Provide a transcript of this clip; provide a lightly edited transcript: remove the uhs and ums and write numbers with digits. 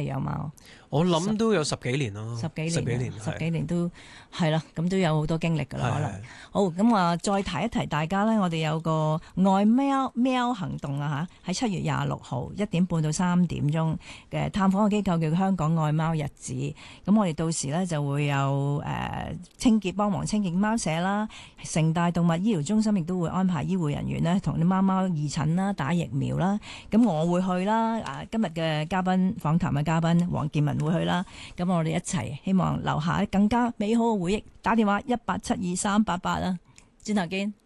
係養貓？ 我諗都有十幾年咯， 十幾年都係啦，咁都有好多經歷㗎啦，可能。好，咁我再提一提大家呢，我哋有個愛喵行動啊嚇，喺7月26號1點半到3點鐘嘅探訪嘅機構叫香港愛貓日子。咁我哋到時呢，就會有幫忙清潔貓舍啦，城大動物醫療中心亦都會安排醫護人員呢，同啲貓貓義診啦、打疫苗啦。咁我會去啦，今日嘅訪談嘅嘉賓黃健文會去啦。咁我哋一齊希望留下更加美好嘅回憶。打電話1872-388啦，轉頭見。